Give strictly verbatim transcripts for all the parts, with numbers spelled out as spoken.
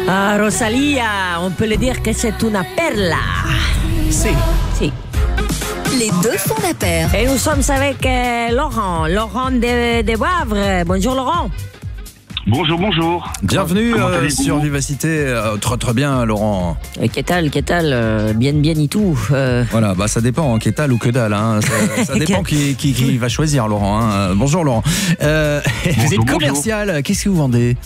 Ah, Rosalia, on peut le dire que c'est una perla. Si. Si. Les deux font la paire. Et nous sommes avec euh, Laurent, Laurent de, de Wavre. Bonjour Laurent. Bonjour, bonjour. Bienvenue Comment euh, allez-vous? sur Vivacité. Euh, très très bien, Laurent. Et qu'est-ce qu'est-ce euh, Bien, bien et tout. Euh... Voilà, bah ça dépend, hein, qu'est-ce ou que dalle. Hein. Ça, ça dépend qui, qui, qui va choisir, Laurent. Hein. Euh, bonjour, Laurent. Euh, bonjour, vous êtes bonjour. commercial. Qu'est-ce que vous vendez?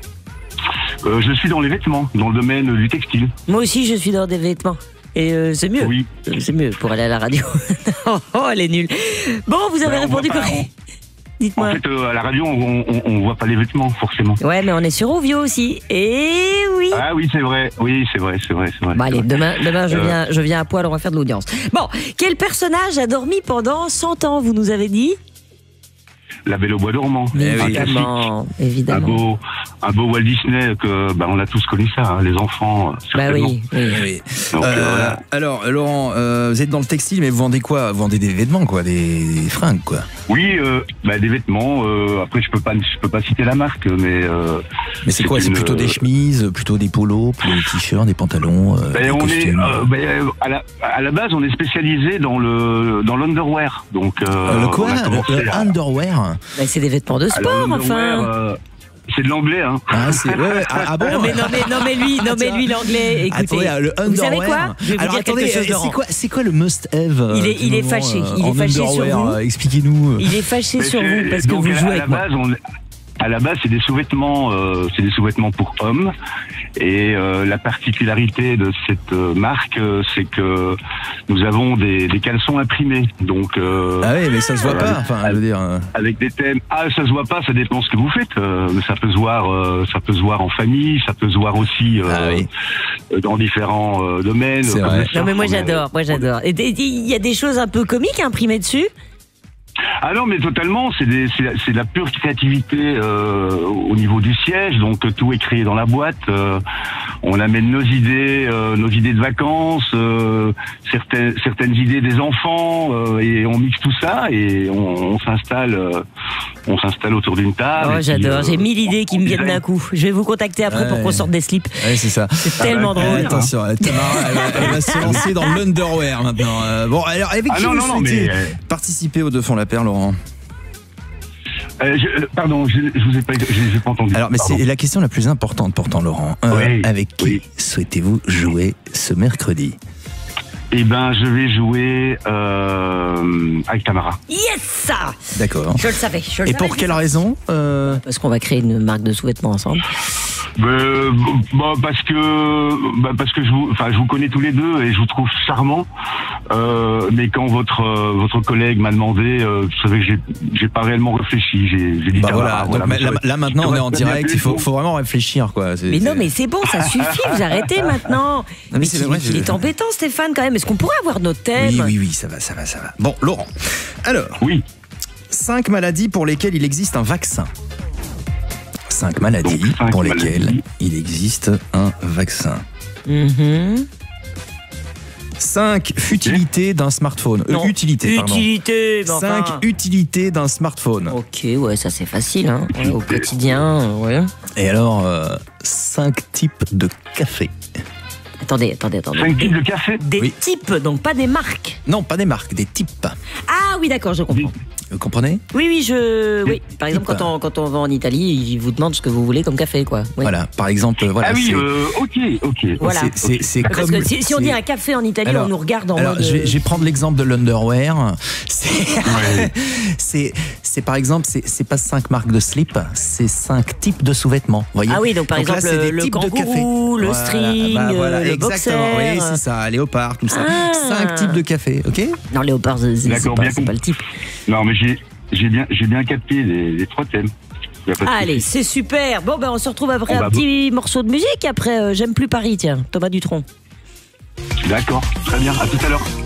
euh, Je suis dans les vêtements, dans le domaine du textile. Moi aussi, je suis dans des vêtements. Et euh, c'est mieux. Oui. C'est mieux pour aller à la radio. Oh, elle est nulle. Bon, vous avez Ben, on répondu voit pas, quoi? En Dites-moi. fait, euh, à la radio, on, on, on voit pas les vêtements, forcément. Ouais, mais on est sur Ovio aussi. Et oui. Ah oui, c'est vrai. Oui, c'est vrai, c'est vrai, c'est vrai. Bon, allez, c'est vrai. demain, demain je, Euh. viens, je viens à poil, on va faire de l'audience. Bon, quel personnage a dormi pendant cent ans, vous nous avez dit? La Belle au bois dormant. Eh oui. Évidemment, Un évidemment. beau, un beau Walt Disney que, bah, on a tous connu ça, hein, les enfants. Bah certainement. oui, oui. Eh oui. Donc, Euh, euh, voilà. alors, Laurent, euh, vous êtes dans le textile, mais vous vendez quoi? Vous vendez des vêtements, quoi, des, des fringues, quoi. Oui, euh, bah, des vêtements. Euh, après, je peux pas, je peux pas citer la marque, mais. Euh, Mais c'est quoi? C'est une, plutôt des euh, chemises, plutôt des polos, plutôt des t-shirts, des pantalons, euh, Ben, des on est, costumes. euh, ben, euh, à, la, à la base, on est spécialisé dans le dans l'underwear. Donc, euh, Euh, le quoi? on a commencé Le, le à- underwear? Bah, c'est des vêtements de Alors, sport, l'underwear, enfin. euh, c'est de l'anglais, hein. Ah, c'est, ouais, ouais. Ah, ah bon? Non mais, non, mais, non, mais lui, non, mais lui l'anglais, écoutez. Attendez, le vous savez underwear. quoi? Je vais vous Alors dire attendez, quelque chose, c'est Laurent. quoi, c'est quoi le must-have euh, Il est- du il est moment, fâché, euh, il est en fâché sur underwear, vous. euh, Expliquez-nous. Il est fâché Mais sur c'est- vous parce que donc, vous à- jouez à avec la moi. base, on, à la base, c'est des sous-vêtements, euh, c'est des sous-vêtements pour hommes. Et euh, la particularité de cette euh, marque, euh, c'est que nous avons des, des caleçons imprimés. Donc, euh, Ah oui, mais ça se voit euh, pas. Enfin, je veux dire. euh, avec des thèmes. Ah, ça se voit pas, ça dépend ce que vous faites. Euh, mais ça peut se voir, euh, ça peut se voir en famille, ça peut se voir aussi euh, Ah oui. euh, dans différents euh, domaines. C'est comme vrai. le surf, Non mais moi on est- j'adore, moi j'adore. Et des- il y a des choses un peu comiques imprimées dessus. Ah non, mais totalement, c'est des- c'est c'est de la pure créativité euh, au niveau du siège. Donc euh, tout est créé dans la boîte. Euh, on amène nos idées, euh, nos idées de vacances, euh, certaines certaines idées des enfants, euh, et on mixe tout ça et on, on s'installe, euh, on s'installe autour d'une table. Oh et puis, j'adore, euh, j'ai mille idées qui on me viennent design. d'un coup. Je vais vous contacter après Ouais. pour qu'on sorte des slips. Ouais, c'est ça. C'est tellement bah, drôle. Eh, attention, euh, Tamara, elle, va- elle va se lancer dans l'underwear maintenant. Euh, bon, alors avec Ah qui non, vous non, non, souhaitez mais, euh, participer aux Deux Fonds la Paire, Laurent? Euh, je- euh, pardon, je, je vous ai pas, je, j'ai pas entendu. Alors, mais Pardon. c'est la question la plus importante pourtant, Laurent. Euh, Oui, avec qui oui. souhaitez-vous jouer ce mercredi? Eh ben, je vais jouer euh, avec Tamara. Yes ça. D'accord. Je le savais, je le Et savais. pour quelle raison euh, Parce qu'on va créer une marque de sous-vêtements ensemble. Euh, bah, parce que bah, parce que je vous enfin je vous connais tous les deux et je vous trouve charmant. Euh, mais quand votre euh, votre collègue m'a demandé, euh, vous savez que j'ai j'ai pas réellement réfléchi. J'ai j'ai dit Bah Tamara, voilà, donc mais là, ça va- là, maintenant ça on va est en très bien direct, plus il faut, pour- faut vraiment réfléchir quoi. C'est- Mais non, c'est- mais c'est bon, ça suffit, vous arrêtez maintenant. mais Mais c'est il, vrai, il je- est embêtant Stéphane quand même. Est-ce qu'on pourrait avoir notre thème? Oui, oui, oui, ça va, ça va, ça va. Bon, Laurent, alors, Oui. cinq maladies pour lesquelles il existe un vaccin. Cinq maladies Donc, cinq pour maladies. lesquelles il existe un vaccin. Mhm. Cinq futilités d'un smartphone. Euh, Non, utilités, pardon. Utilité, mais enfin. Cinq utilités d'un smartphone. Ok, ouais, ça c'est facile, hein. Ouais, au quotidien, euh, ouais. Et alors, euh, cinq types de café. Attendez, attendez, attendez. Cinq types de café. Des Oui. types, donc pas des marques. Non, pas des marques, des types. Ah oui, d'accord, je comprends. Vous comprenez? Oui, oui, je. Oui, par exemple, Type. quand on, quand on va en Italie, ils vous demandent ce que vous voulez comme café, quoi. Oui. Voilà, par exemple, voilà. ah oui, c'est- euh, ok, ok. Voilà. c'est- c'est c'est Parce comme. que si, si on c'est- dit un café en Italie, Alors- on nous regarde en Alors, mode. je vais, je vais prendre l'exemple de l'underwear. C'est, Ouais. c'est, c'est par exemple, c'est, c'est pas cinq marques de slip, c'est cinq types de sous-vêtements. Voyez. Ah oui, donc par là, exemple, c'est des le types de kangourou, café. le string, bah, voilà, le exactement. boxer. Oui, c'est ça, léopard, tout ça. Ah. Cinq types de café, ok? Non, léopard, c'est, c'est D'accord, pas, bien c'est pas le type. Non, mais j'ai j'ai bien j'ai bien capté les, les trois thèmes. Y a pas de Allez, souci. c'est super. Bon, ben on se retrouve après On un va- petit morceau de musique. Après, euh, J'aime plus Paris, tiens, Thomas Dutronc. D'accord, très bien. À tout à l'heure.